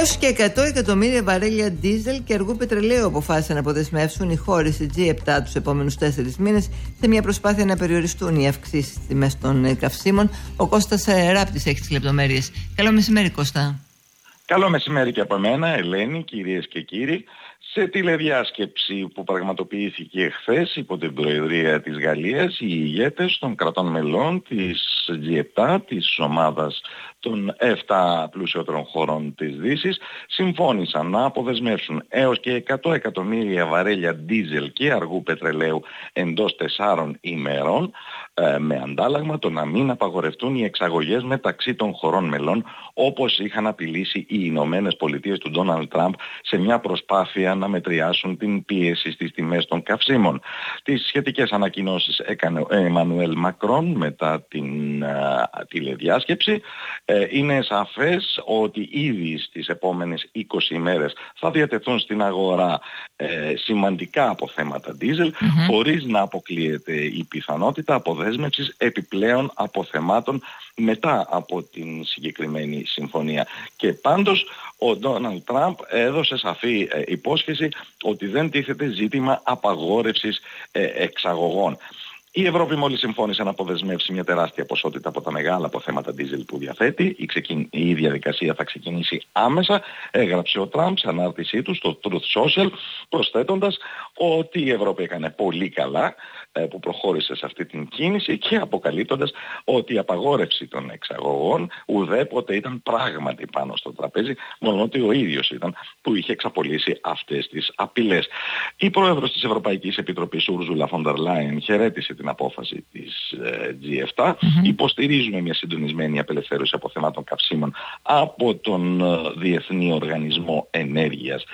Έως και 100 εκατομμύρια βαρέλια ντίζελ και αργού πετρελαίου αποφάσισαν να αποδεσμεύσουν οι χώρες της G7 τους επόμενους 4 μήνες σε μια προσπάθεια να περιοριστούν οι αυξήσεις στις τιμές των καυσίμων. Ο Κώστας Ράπτης έχει τις λεπτομέρειες. Καλό μεσημέρι, Κώστα. Καλό μεσημέρι και από μένα, Ελένη, κυρίες και κύριοι. Σε τηλεδιάσκεψη που πραγματοποιήθηκε χθες υπό την Προεδρία της Γαλλίας, οι ηγέτες των κρατών μελών της G7, της ομάδας των 7 πλουσιότερων χωρών της Δύσης, συμφώνησαν να αποδεσμεύσουν έως και 100 εκατομμύρια βαρέλια ντίζελ και αργού πετρελαίου εντός 4 ημερών, με αντάλλαγμα το να μην απαγορευτούν οι εξαγωγές μεταξύ των χωρών μελών, όπως είχαν απειλήσει οι Ηνωμένες Πολιτείες του Ντόναλντ Τραμπ σε μια προσπάθεια να μετριάσουν την πίεση στις τιμές των καυσίμων. Τις σχετικές ανακοινώσεις έκανε ο Εμμανουέλ Μακρόν μετά την τηλεδιάσκεψη. Είναι σαφές ότι ήδη στις επόμενες 20 ημέρες θα διατεθούν στην αγορά σημαντικά αποθέματα ντίζελ, χωρίς να αποκλείεται η πιθανότητα αποδέσμευσης επιπλέον αποθεμάτων μετά από την συγκεκριμένη συμφωνία. Και πάντως ο Ντόναλντ Τραμπ έδωσε σαφή υπόσχεση ότι δεν τίθεται ζήτημα απαγόρευσης εξαγωγών. Η Ευρώπη μόλις συμφώνησε να αποδεσμεύσει μια τεράστια ποσότητα από τα μεγάλα αποθέματα ντίζελ που διαθέτει. Η διαδικασία θα ξεκινήσει άμεσα, έγραψε ο Τραμπ σε ανάρτησή του στο Truth Social, προσθέτοντας ότι η Ευρώπη έκανε πολύ καλά που προχώρησε σε αυτή την κίνηση και αποκαλύπτοντας ότι η απαγόρευση των εξαγωγών ουδέποτε ήταν πράγματι πάνω στο τραπέζι, μόνο ότι ο ίδιος ήταν που είχε εξαπολύσει αυτές τις απειλές. Η πρόεδρος της Ευρωπαϊκής Επιτροπής, Ούρζουλα Φον ντερ Λάιεν, χαιρέτησε την απόφαση της G7. Υποστηρίζουμε μια συντονισμένη απελευθέρωση αποθεμάτων καυσίμων από τον Διεθνή Οργανισμό Ενέργειας,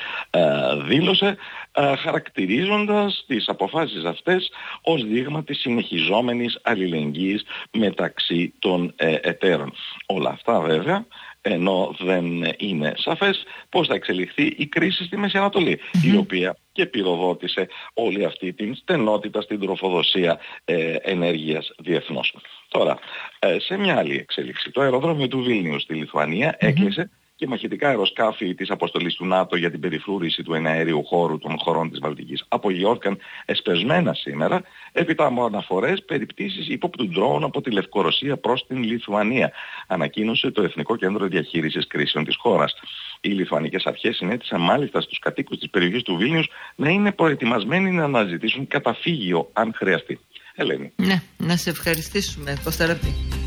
δήλωσε, χαρακτηρίζοντας τις αποφάσεις αυτές ως δείγμα της συνεχιζόμενης αλληλεγγύης μεταξύ των εταίρων. Όλα αυτά βέβαια, ενώ δεν είναι σαφές πώς θα εξελιχθεί η κρίση στη Μέση Ανατολή, η οποία και πυροδότησε όλη αυτή την στενότητα στην τροφοδοσία ενέργειας διεθνώς. Τώρα, σε μια άλλη εξέλιξη, το αεροδρόμιο του Βίλνιους στη Λιθουανία έκλεισε και μαχητικά αεροσκάφη της αποστολής του ΝΑΤΟ για την περιφρούρηση του εναέριου χώρου των χωρών της Βαλτικής απογειώθηκαν εσπεσμένα σήμερα, έπειτα από αναφορές περιπτήσεις ύποπτου ντρόουν από τη Λευκορωσία προς την Λιθουανία, ανακοίνωσε το Εθνικό Κέντρο Διαχείρισης Κρίσεων της χώρας. Οι λιθουανικές αρχές συνέτησαν μάλιστα στους κατοίκους της περιοχής του Βίλνιους να είναι προετοιμασμένοι να αναζητήσουν καταφύγιο αν χρειαστεί. Ελένη. Ναι, να σε ευχαριστήσουμε, Κώστα Ράπτη.